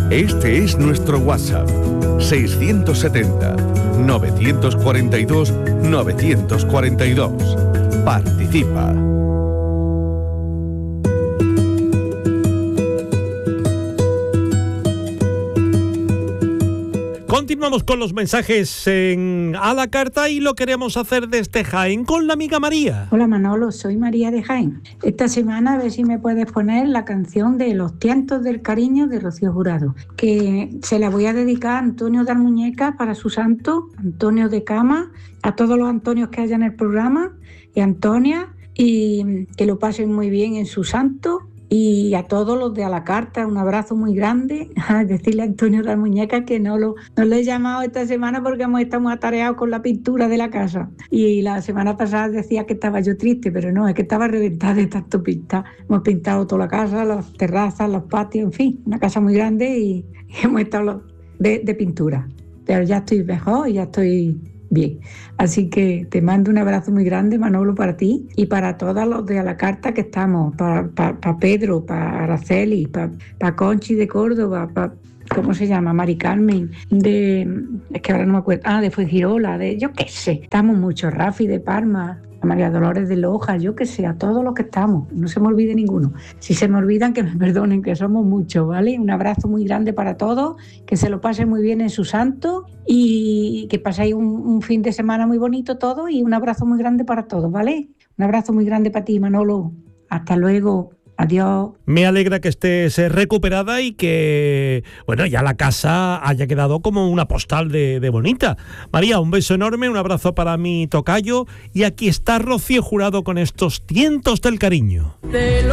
Este es nuestro WhatsApp, 670-942-942. Participa. Continuamos con los mensajes a la carta y lo queremos hacer desde Jaén con la amiga María. Hola Manolo, soy María de Jaén. Esta semana a ver si me puedes poner la canción de Los tientos del cariño de Rocío Jurado, que se la voy a dedicar a Antonio de Almuñeca para su santo, Antonio de Cama, a todos los Antonios que haya en el programa y Antonia, y que lo pasen muy bien en su santo. Y a todos los de A la Carta, un abrazo muy grande. Decirle a Antonio de la Muñeca que no le he llamado esta semana porque hemos estado muy atareados con la pintura de la casa. Y la semana pasada decía que estaba yo triste, pero no, es que estaba reventada de tanto pintar. Hemos pintado toda la casa, las terrazas, los patios, en fin, una casa muy grande y hemos estado de pintura. Pero ya estoy mejor y ya estoy bien. Así que te mando un abrazo muy grande, Manolo, para ti y para todos los de A la Carta que estamos, para Pedro, para Araceli, para Conchi de Córdoba, para, ¿cómo se llama? Mari Carmen, es que ahora no me acuerdo, de Fuengirola, yo qué sé, estamos muchos, Rafi de Parma, a María Dolores de Loja, yo que sé, a todos los que estamos, no se me olvide ninguno. Si se me olvidan, que me perdonen, que somos muchos, ¿vale? Un abrazo muy grande para todos, que se lo pasen muy bien en su santo y que paséis un fin de semana muy bonito todo y un abrazo muy grande para todos, ¿vale? Un abrazo muy grande para ti, Manolo. Hasta luego. Adiós. Me alegra que estés recuperada y que, bueno, ya la casa haya quedado como una postal de bonita. María, un beso enorme, un abrazo para mi tocayo y aquí está Rocío Jurado con estos tientos del cariño.